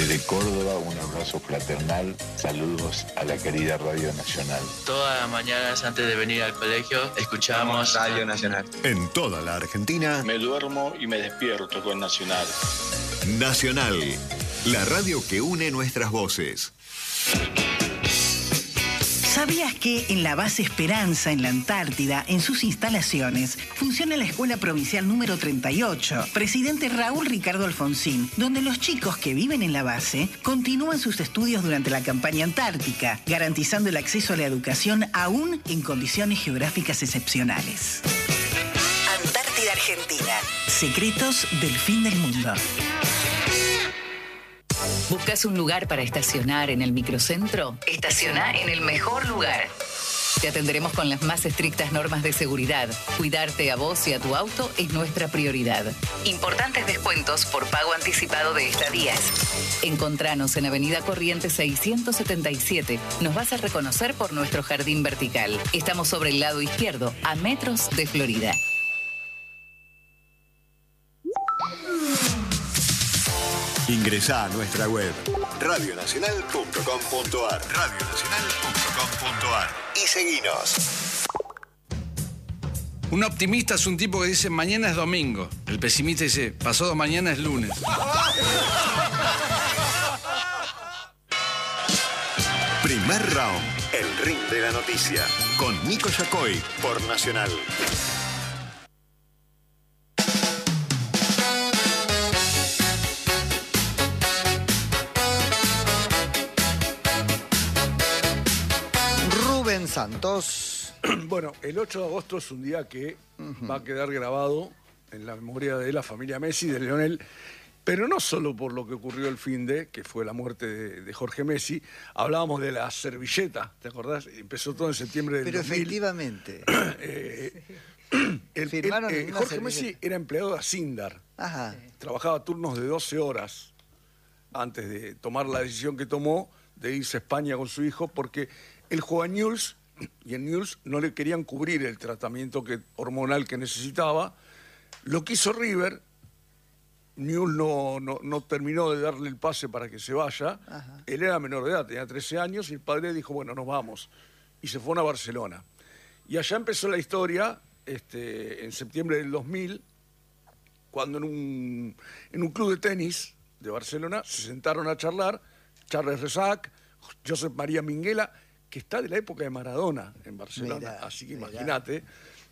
Desde Córdoba, un abrazo fraternal. Saludos a la querida Radio Nacional. Todas las mañanas antes de venir al colegio escuchamos Radio Nacional. En toda la Argentina, me duermo y me despierto con Nacional. Nacional, la radio que une nuestras voces. ¿Sabías que en la base Esperanza, en la Antártida, en sus instalaciones, funciona la Escuela Provincial número 38, Presidente Raúl Ricardo Alfonsín, donde los chicos que viven en la base continúan sus estudios durante la campaña antártica, garantizando el acceso a la educación aún en condiciones geográficas excepcionales? Antártida Argentina. Secretos del fin del mundo. ¿Buscas un lugar para estacionar en el microcentro? Estaciona en el mejor lugar. Te atenderemos con las más estrictas normas de seguridad. Cuidarte a vos y a tu auto es nuestra prioridad. Importantes descuentos por pago anticipado de estadías. Encontranos en Avenida Corrientes 677. Nos vas a reconocer por nuestro jardín vertical. Estamos sobre el lado izquierdo, a metros de Florida. Ingresá a nuestra web radionacional.com.ar radionacional.com.ar y seguinos. Un optimista es un tipo que dice mañana es domingo. El pesimista dice pasado mañana es lunes. Primer round, el ring de la noticia, con Nico Yacoy por Nacional. Santos. Bueno, el 8 de agosto es un día que va a quedar grabado en la memoria de la familia Messi, de Lionel, pero no solo por lo que ocurrió el finde, que fue la muerte de Jorge Messi. Hablábamos de la servilleta, ¿te acordás? Empezó todo en septiembre del 2000. Pero efectivamente. Jorge Messi era empleado de Asindar. Ajá. Trabajaba turnos de 12 horas antes de tomar la decisión que tomó de irse a España con su hijo, porque él juega en Newell's y en Newell's no le querían cubrir el tratamiento hormonal que necesitaba. Lo que hizo River, Newell's no terminó de darle el pase para que se vaya. Ajá. Él era menor de edad, tenía 13 años, y el padre dijo, bueno, nos vamos. Y se fueron a Barcelona. Y allá empezó la historia, en septiembre del 2000, cuando en un club de tenis de Barcelona se sentaron a charlar Charles Rezac, Josep María Minguela, que está de la época de Maradona en Barcelona, así que imagínate,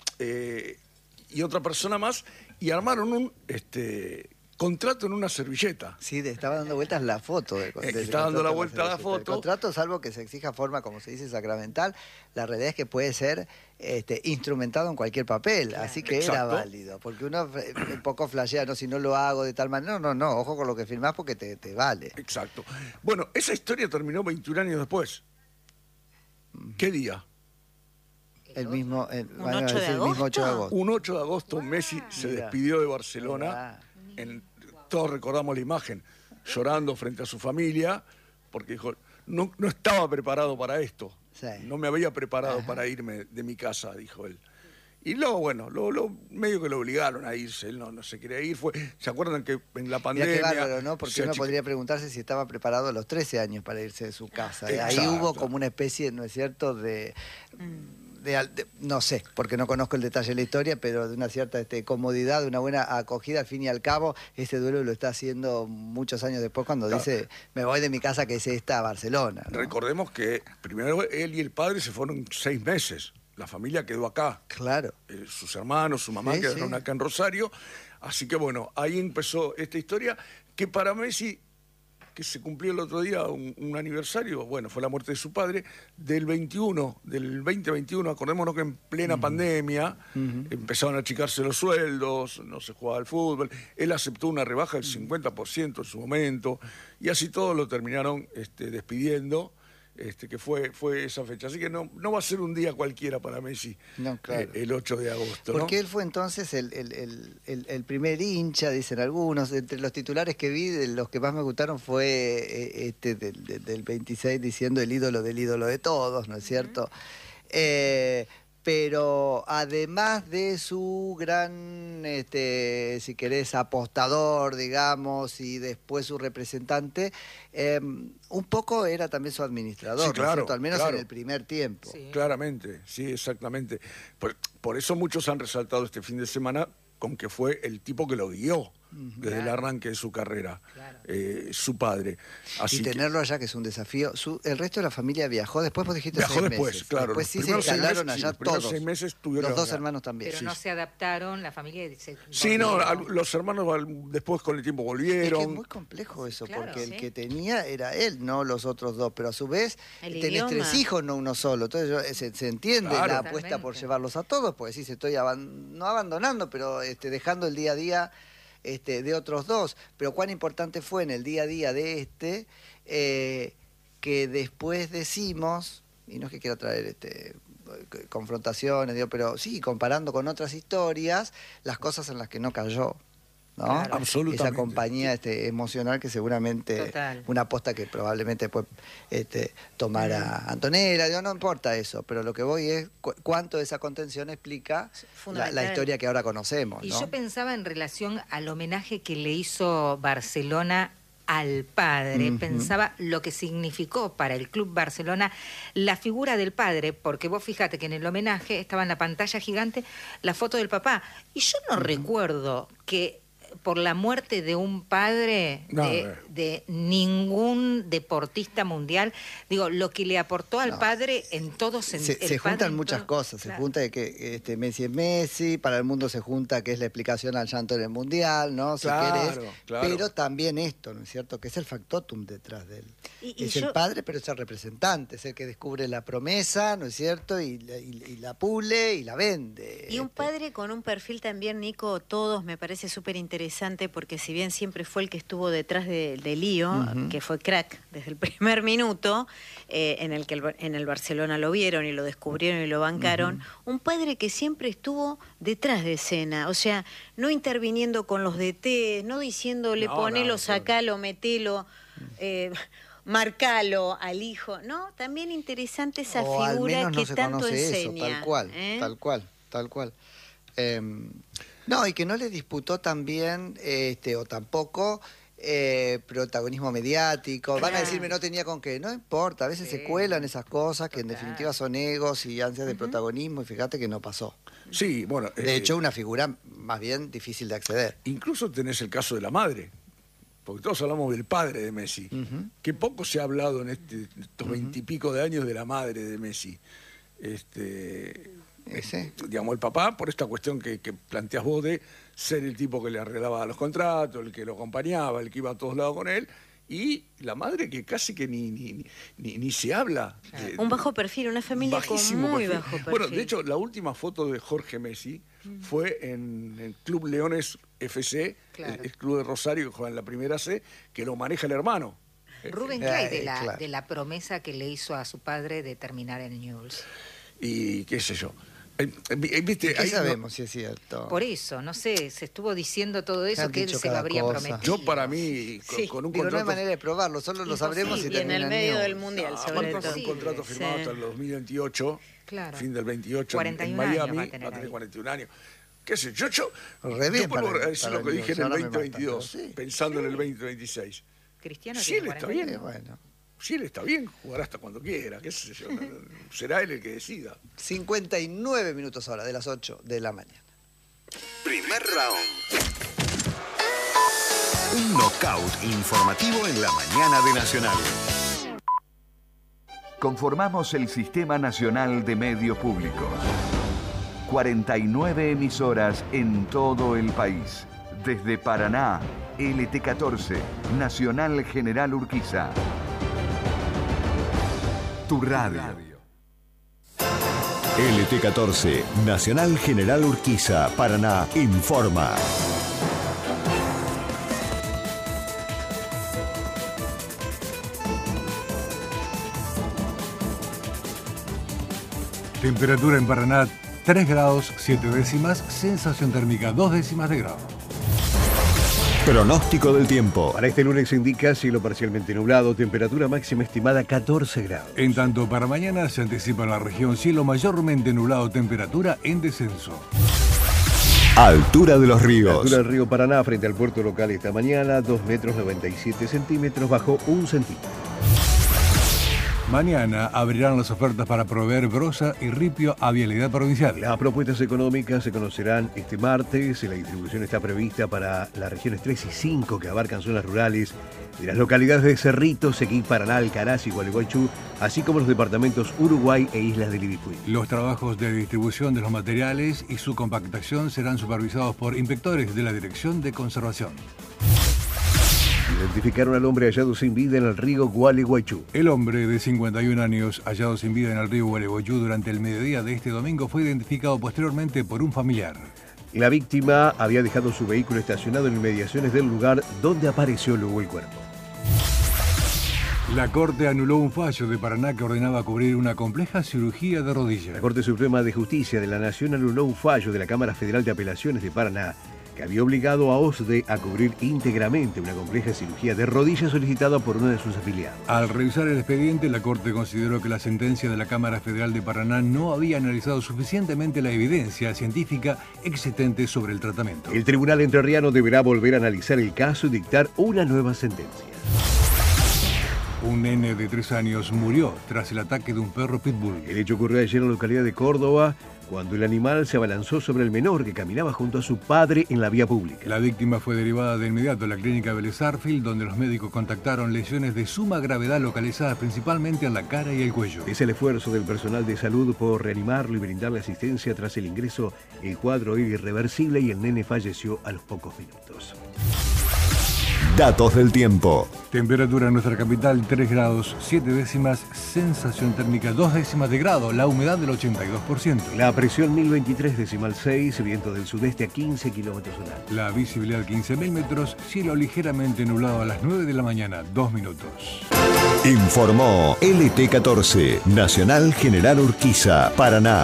y otra persona más, y armaron un contrato en una servilleta. Sí, estaba dando vueltas la foto. Está dando la vuelta a la foto. El contrato, salvo que se exija forma, como se dice, sacramental, la realidad es que puede ser instrumentado en cualquier papel, claro. Así que exacto. Era válido, porque uno un poco flashea, no, si no lo hago de tal manera, no, ojo con lo que firmás porque te vale. Exacto. Bueno, esa historia terminó 21 años después. ¿Qué día? El mismo 8 de agosto. Un 8 de agosto Messi se despidió de Barcelona. Todos recordamos la imagen, llorando frente a su familia, porque dijo, no estaba preparado para esto. Sí. No me había preparado para irme de mi casa, dijo él. Y luego, bueno, medio que lo obligaron a irse, él no se quería ir. ¿Se acuerdan que en la pandemia... Mirá qué bárbaro, ¿no? Porque uno podría preguntarse si estaba preparado a los 13 años para irse de su casa. Ahí hubo como una especie, ¿no es cierto?, de no sé, porque no conozco el detalle de la historia, pero de una cierta comodidad, de una buena acogida. Al fin y al cabo, ese duelo lo está haciendo muchos años después cuando dice, me voy de mi casa que es esta, Barcelona, ¿no? Recordemos que primero él y el padre se fueron 6 meses. La familia quedó acá. Claro. Sus hermanos, su mamá quedaron acá en Rosario. Así que bueno, ahí empezó esta historia que para Messi, que se cumplió el otro día un aniversario, bueno, fue la muerte de su padre, del 2021, acordémonos que en plena pandemia empezaron a achicarse los sueldos, no se jugaba al fútbol, él aceptó una rebaja del 50% en su momento, y así todos lo terminaron despidiendo, que fue esa fecha. Así que no va a ser un día cualquiera para Messi, no, claro. El 8 de agosto. Porque él fue entonces el primer hincha, dicen algunos. Entre los titulares que vi, de los que más me gustaron fue del 26 diciendo el ídolo del ídolo de todos, ¿no es cierto? Pero además de su gran, si querés, apostador, digamos, y después su representante, un poco era también su administrador, Sí, claro, ¿no es cierto? Al menos claro. en el primer tiempo. Sí. Claramente, sí, exactamente. Por eso muchos han resaltado este fin de semana con que fue el tipo que lo guió desde el arranque de su carrera, su padre. Así Y tenerlo allá, que es un desafío. El resto de la familia viajó, después vos dijiste viajó 6 después, meses. claro. Después Los sí se primeros 6 instalaron meses, allá los primeros todos. 6 meses tuvieron Los 2 acá. hermanos también. Pero Sí, no sí. se adaptaron, la familia se Sí, no, volvieron. los hermanos después con el tiempo Es volvieron. que es muy complejo eso, Claro, porque sí. el que tenía era él, no los otros dos. Pero a su vez, El tenés idioma. 3 hijos, no uno solo. Entonces se entiende Claro. la apuesta por Totalmente. llevarlos a todos, porque sí, se estoy no abandonando, pero dejando el día a día de otros dos. Pero cuán importante fue en el día a día de que después decimos, y no es que quiera traer confrontaciones, pero sí, comparando con otras historias, las cosas en las que no cayó, ¿no? Claro. Absolutamente. Esa compañía emocional que seguramente, Total. una aposta que probablemente después tomara Antonella, no importa eso, pero lo que voy es cuánto de esa contención explica Fundamental. la historia que ahora conocemos, Y ¿no? yo pensaba en relación al homenaje que le hizo Barcelona al padre, pensaba lo que significó para el Club Barcelona la figura del padre, porque vos fíjate que en el homenaje estaba en la pantalla gigante la foto del papá, y yo no recuerdo que por la muerte de un padre No, de ningún deportista mundial, digo, lo que le aportó al padre en todo sentido. Se juntan muchas cosas, se junta de que Messi es Messi, para el mundo se junta que es la explicación al llanto en el Mundial, ¿no? Si Claro, querés, claro. pero también esto, ¿no es cierto? Que es el factotum detrás de él. Y Es yo- el padre, pero es el representante, es el que descubre la promesa, ¿no es cierto? Y la pule y la vende. Y un padre con un perfil también, Nico, todos me parece súper interesante, porque si bien siempre fue el que estuvo detrás de Lío, que fue crack desde el primer minuto, en el que en el Barcelona lo vieron y lo descubrieron y lo bancaron, un padre que siempre estuvo detrás de escena, o sea, no interviniendo con los DT, no diciéndole No, ponelo, no, sacalo, metelo, marcalo al hijo, ¿no? También interesante esa O al figura menos no que se tanto conoce enseña. eso, tal cual. No, y que no le disputó también, o tampoco, protagonismo mediático. Van a decirme no tenía con qué. No importa, a veces se cuelan esas cosas que en definitiva son egos y ansias de protagonismo, y fíjate que no pasó. Sí, bueno. De hecho, una figura más bien difícil de acceder. Incluso tenés el caso de la madre, porque todos hablamos del padre de Messi, que poco se ha hablado en estos 20 y pico de años de la madre de Messi. Digamos, el papá, por esta cuestión que planteas vos de ser el tipo que le arreglaba los contratos, el que lo acompañaba, el que iba a todos lados con él, y la madre que casi que ni se habla. Un bajo perfil, una familia con Bajísimo muy perfil. bajo perfil. Bueno, de hecho, la última foto de Jorge Messi fue en el Club Leones FC, Claro. el club de Rosario que juega en la primera C, que lo maneja el hermano. Rubén Clay, claro. de la promesa que le hizo a su padre de terminar en Newell's. Y qué sé yo. ¿Viste? ¿Qué Ahí no- sabemos si es cierto? Por eso, no sé, se estuvo diciendo todo eso, Han que él dicho se lo cada habría cosa. prometido. Yo para mí, Sí. con un Digo, no hay contrato... manera de probarlo, solo lo sabremos si y en el termina medio Newell's. del Mundial, sobre Aparte todo. con un contrato firmado Sí. hasta el 2028, Claro. fin del 28 en 41 años Miami, va a tener ahí. 41 años. ¿Qué sé yo? Re bien Yo vuelvo para- a decir para lo que dije en el Newell's, ahora me 2022, matan, pero sí. pensando en el 2026. Cristiano Sí, tiene él está 41. bien. Bueno. Si él está bien, jugará hasta cuando quiera, qué sé yo. Será él el que decida. 59 minutos ahora, de las 8 de la mañana. Primer round. Un knockout informativo en la mañana de Nacional. Conformamos el Sistema Nacional de Medios Públicos. 49 emisoras en todo el país. Desde Paraná, LT14, Nacional General Urquiza. Tu radio. LT14, Nacional General Urquiza, Paraná, informa. Temperatura en Paraná 3 grados 7 décimas, sensación térmica 2 décimas de grado. Pronóstico del tiempo. Para este lunes se indica cielo parcialmente nublado, temperatura máxima estimada 14 grados. En tanto, para mañana se anticipa en la región cielo mayormente nublado, temperatura en descenso. Altura de los ríos. La altura del río Paraná frente al puerto local esta mañana, 2 metros 97 centímetros, bajó 1 centímetro. Mañana abrirán las ofertas para proveer brosa y ripio a Vialidad Provincial. Las propuestas económicas se conocerán este martes. La distribución está prevista para las regiones 3 y 5 que abarcan zonas rurales de las localidades de Cerrito, Sequí, Paraná, Alcaraz y Gualeguaychú, así como los departamentos Uruguay e Islas del Ibicuí. Los trabajos de distribución de los materiales y su compactación serán supervisados por inspectores de la Dirección de Conservación. Identificaron al hombre hallado sin vida en el río Gualeguaychú. El hombre de 51 años hallado sin vida en el río Gualeguaychú durante el mediodía de este domingo fue identificado posteriormente por un familiar. La víctima había dejado su vehículo estacionado en inmediaciones del lugar donde apareció luego el cuerpo. La Corte anuló un fallo de Paraná que ordenaba cubrir una compleja cirugía de rodilla. La Corte Suprema de Justicia de la Nación anuló un fallo de la Cámara Federal de Apelaciones de Paraná que había obligado a OSDE a cubrir íntegramente una compleja cirugía de rodilla solicitada por uno de sus afiliados. Al revisar el expediente, la Corte consideró que la sentencia de la Cámara Federal de Paraná no había analizado suficientemente la evidencia científica existente sobre el tratamiento. El Tribunal Entrerriano deberá volver a analizar el caso y dictar una nueva sentencia. Un nene de 3 años murió tras el ataque de un perro pitbull. El hecho ocurrió ayer en la localidad de Córdoba, cuando el animal se abalanzó sobre el menor que caminaba junto a su padre en la vía pública. La víctima fue derivada de inmediato a la clínica Vélez Arfield, donde los médicos contactaron lesiones de suma gravedad localizadas principalmente en la cara y el cuello. Es el esfuerzo del personal de salud por reanimarlo y brindarle asistencia tras el ingreso. El cuadro era irreversible y el nene falleció a los pocos minutos. Datos del tiempo. Temperatura en nuestra capital 3 grados 7 décimas, sensación térmica 2 décimas de grado, la humedad del 82%. La presión 1023,6, viento del sudeste a 15 kilómetros hora. La visibilidad 15.000 metros, cielo ligeramente nublado a las 9 de la mañana, 2 minutos. Informó LT14, Nacional General Urquiza, Paraná.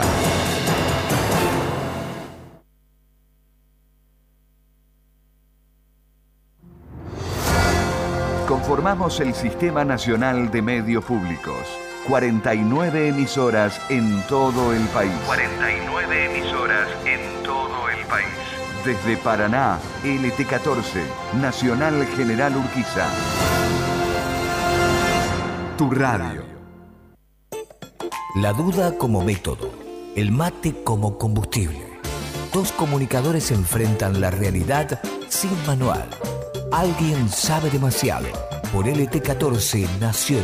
Conformamos el Sistema Nacional de Medios Públicos. 49 emisoras en todo el país. 49 emisoras en todo el país. Desde Paraná, LT14, Nacional General Urquiza. Tu radio. La duda como método, el mate como combustible. Dos comunicadores enfrentan la realidad sin manual. Alguien sabe demasiado. Por LT14 Nacional.